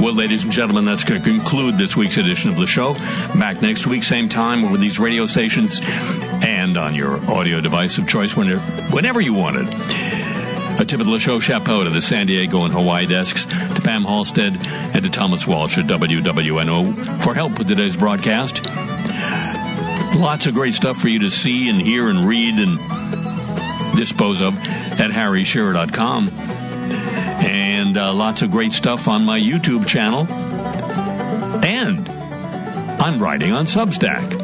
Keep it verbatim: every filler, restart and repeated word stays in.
Well, ladies and gentlemen, that's going to conclude this week's edition of the show. Back next week, same time, over these radio stations and on your audio device of choice whenever, whenever you want it. A tip of the show chapeau to the San Diego and Hawaii desks, to Pam Halstead, and to Thomas Walsh at W W N O for help with today's broadcast. Lots of great stuff for you to see and hear and read and dispose of at harry shearer dot com. And uh, lots of great stuff on my YouTube channel. And I'm writing on Substack.